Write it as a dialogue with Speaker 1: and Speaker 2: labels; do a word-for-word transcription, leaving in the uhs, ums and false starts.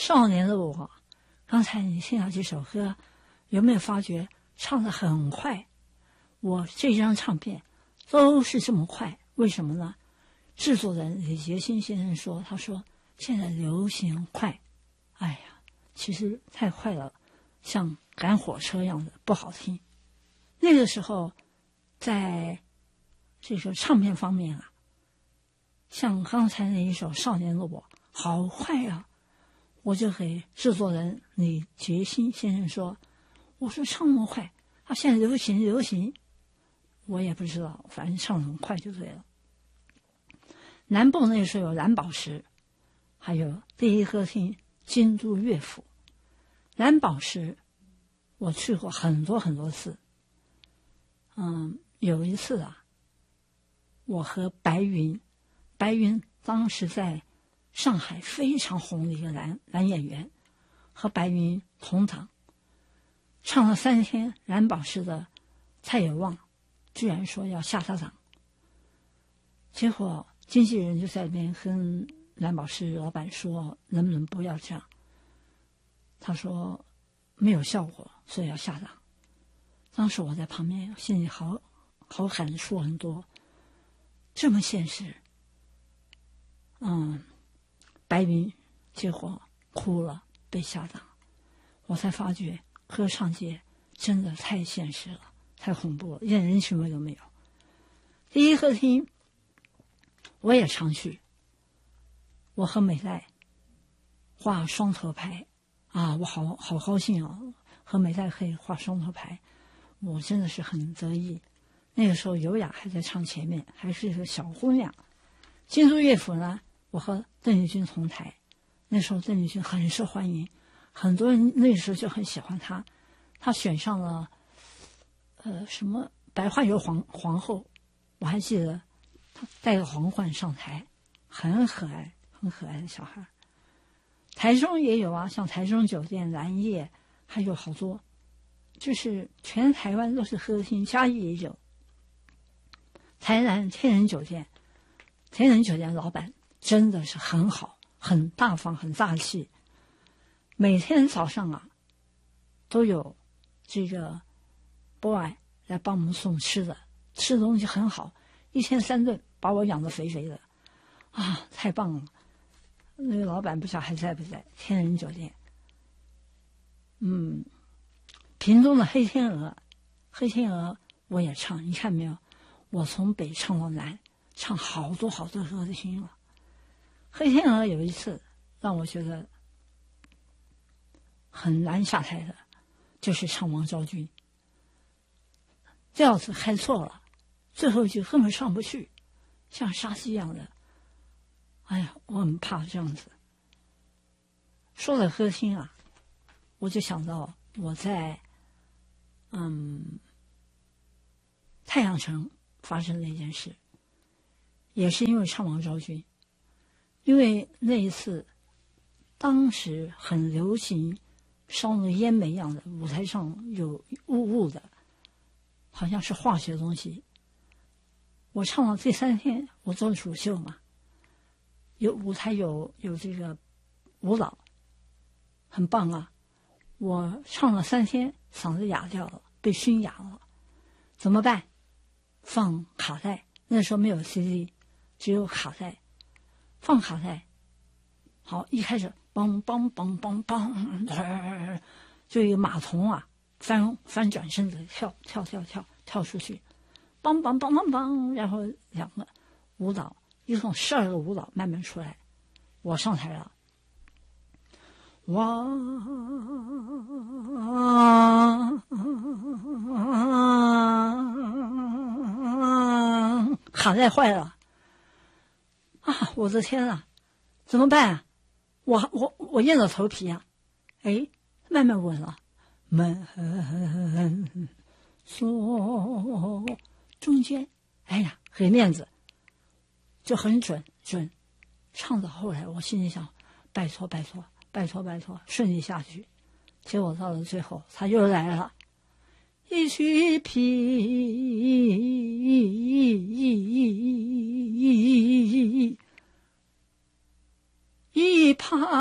Speaker 1: 少年的我，刚才你听到这首歌，有没有发觉唱得很快？我这张唱片都是这么快，为什么呢？制作人李杰新先生说，他说现在流行快，哎呀，其实太快了，像赶火车一样的不好听。那个时候，在这个唱片方面啊，像刚才那一首《少年的我》，好快啊！我就给制作人李杰新先生说，我说唱那么快，他现在流行流行，我也不知道，反正唱很快就对了。南部那时候有蓝宝石，还有第一歌厅京都乐府。蓝宝石我去过很多很多次，嗯，有一次啊，我和白云，白云当时在上海非常红的一个男男演员，和白云同场，唱了三天蓝宝石的蔡有旺居然说要下他场，结果经纪人就在那边跟蓝宝石老板说，能不能不要这样？他说没有效果，所以要下场。当时我在旁边，心里好好感触很多，这么现实。嗯，白云结果哭了，被下档，我才发觉歌唱界真的太现实了，太恐怖了，一点人情味都没有。第一歌厅我也常去，我和美代画双头牌啊，我好好高兴啊，和美代可以画双头牌，我真的是很得意。那个时候尤雅还在唱前面，还是一个小姑娘。京都乐府呢，我和邓丽君同台，那时候邓丽君很受欢迎，很多人那时候就很喜欢她，她选上了呃什么白花油皇皇后，我还记得她戴个皇冠上台，很可爱很可爱的小孩。台中也有啊，像台中酒店、蓝叶，还有好多，就是全台湾都是歌厅，嘉义也有。台南天人酒店，天人酒店老板真的是很好，很大方，很大气。每天早上啊，都有这个 boy 来帮我们送吃的，吃的东西很好，一天三顿，把我养得肥肥的，啊，太棒了！那个老板不晓得还在不在？天人酒店，嗯，屏东的黑天鹅，黑天鹅我也唱，你看没有？我从北唱到南，唱好多好多歌厅了。黑天鹅有一次让我觉得很难下台的，就是唱王昭君，调子开错了，最后一句根本上不去，像沙溪一样的。哎呀，我很怕这样子。说到歌厅啊，我就想到我在嗯太阳城发生的一件事，也是因为唱王昭君。因为那一次当时很流行烧那个烟煤一样的，舞台上有雾雾的，好像是化学东西。我唱了第三天，我做主秀嘛，有舞台有有这个舞蹈，很棒啊！我唱了三天，嗓子哑掉了，被熏哑了，怎么办？放卡带，那时候没有 C D， 只有卡带，放卡带。好，一开始梆梆梆梆梆，就一个马童啊，翻翻转身子跳跳跳跳跳出去，梆梆梆梆梆，然后两个舞蹈，一共十二个舞蹈慢慢出来，我上台了。哇，卡带坏了啊！我的天啊，怎么办啊？我我我硬着头皮啊！哎，慢慢稳了，门锁中间，哎呀，给面子，就很准准。唱到后来，我心里想，拜托拜托。拜托拜托，顺利下去。结果到了最后，他又来了，一曲皮一趴。